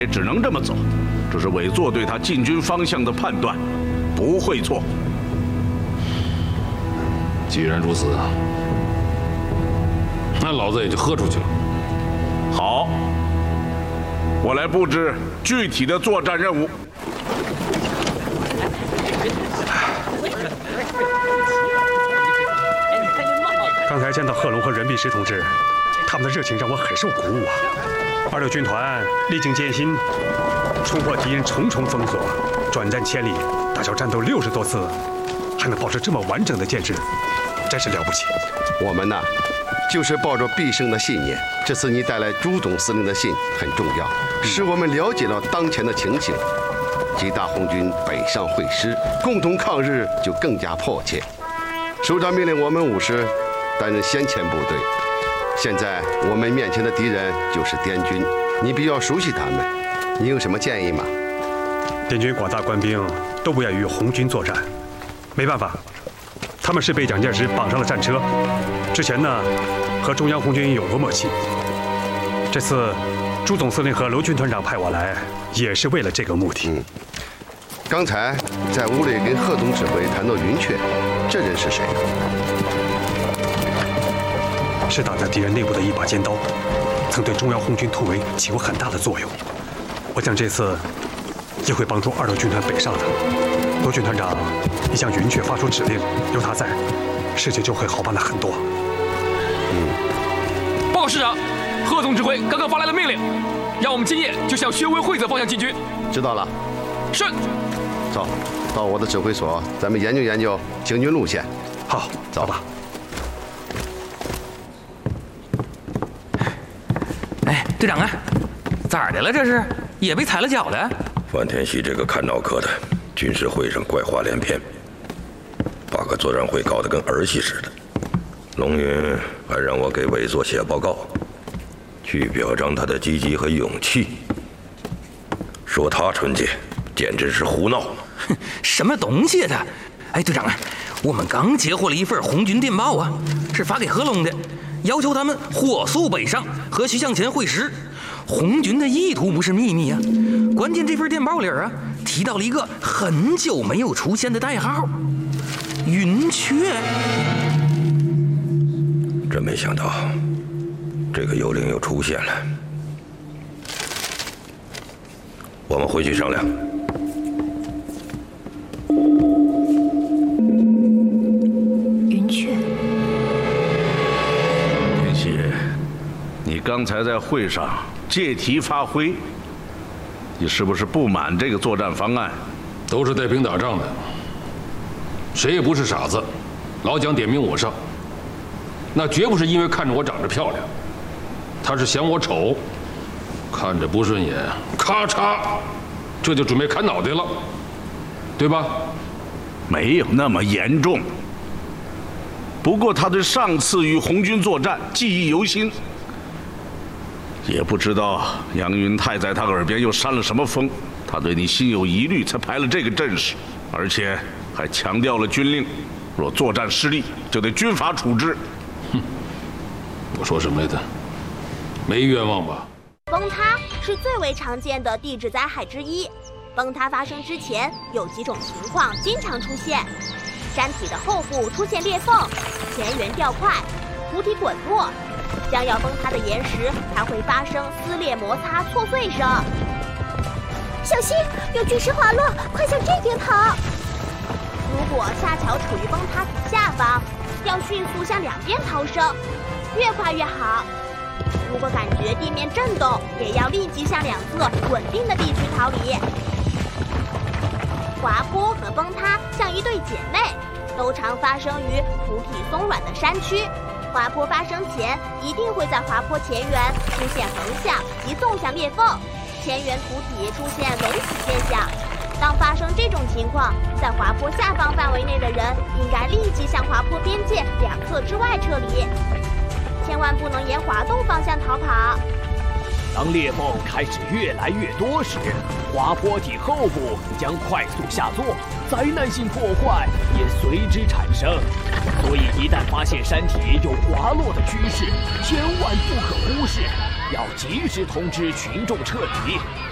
也只能这么走。这是委座对他进军方向的判断，不会错。 既然如此，那老子也就喝出去了。 好，我来布置具体的作战任务。 刚才见到贺龙和任弼时同志，他们的热情让我很受鼓舞啊。26军团历经艰辛，冲破敌人重重封锁，转战千里，大小战斗60多次，还能保持这么完整的建制，真是了不起。 我们呢，就是抱着必胜的信念。这次你带来朱总司令的信很重要，使我们了解了当前的情形。几大红军北上会师，共同抗日就更加迫切。首长命令我们武师担任先遣部队。现在我们面前的敌人就是滇军，你比较熟悉他们，你有什么建议吗？ 滇军广大官兵都不愿与红军作战，没办法，他们是被蒋介石绑上了战车。之前呢，和中央红军有过默契。这次朱总司令和娄军团长派我来，也是为了这个目的。 刚才在屋里跟贺总指挥谈到云雀，这人是谁？ 是打在敌人内部的一把尖刀，曾对中央红军突围起过很大的作用。我想这次也会帮助26军团北上的。娄军团长一向云雀发出指令，有他在，事情就会好办了很多。 报告师长，贺总指挥刚刚发来了命令，让我们今夜就向薛威会泽方向进军。 知道了。 是。 走，到我的指挥所，咱们研究研究行军路线。 好，走吧。 哎，队长啊，咋的了？这是也被踩了脚了？ 范天锡这个看脑壳的，军事会上怪话连篇，把个作战会搞得跟儿戏似的。龙云还让我给委座写报告，去表彰他的积极和勇气，说他纯洁，简直是胡闹。 哼，什么东西啊他？哎，队长啊，我们刚截获了一份红军电报啊，是发给贺龙的，要求他们火速北上，和其向前会师。红军的意图不是秘密啊，关键这份电报里啊提到了一个很久没有出现的代号——云雀。 真没想到，这个幽灵又出现了。我们回去商量。 云雀， 天锡，你刚才在会上借题发挥，你是不是不满这个作战方案？ 都是带兵打仗的，谁也不是傻子。老蒋点名我上，那绝不是因为看着我长得漂亮，他是嫌我丑，看着不顺眼，咔嚓，这就准备砍脑袋了，对吧？ 没有那么严重。不过他对上次与红军作战记忆犹新，也不知道杨云泰在他耳边又煽了什么风，他对你心有疑虑，才排了这个阵势，而且还强调了军令，若作战失利，就得军法处置。 哼，我说什么来着？没愿望吧？ 崩塌是最为常见的地质灾害之一。崩塌发生之前，有几种情况经常出现：山体的后部出现裂缝，前缘掉块，土体滚落。将要崩塌的岩石还会发生撕裂、摩擦、挫碎声。 小心，有巨石滑落，快向这边跑！ 如果恰巧处于崩塌体下方，要迅速向两边逃生，越快越好。如果感觉地面震动，也要立即向两侧稳定的地区逃离。滑坡和崩塌像一对姐妹，都常发生于土体松软的山区。滑坡发生前，一定会在滑坡前缘出现横向及纵向裂缝，前缘土体出现隆起现象。当发生这种情况，在滑坡下方范围内的人应该立即向滑坡边界两侧之外撤离，千万不能沿滑动方向逃跑。 当裂缝开始越来越多时，滑坡体后部将快速下挫，灾难性破坏也随之产生。所以一旦发现山体有滑落的趋势，千万不可忽视，要及时通知群众撤离，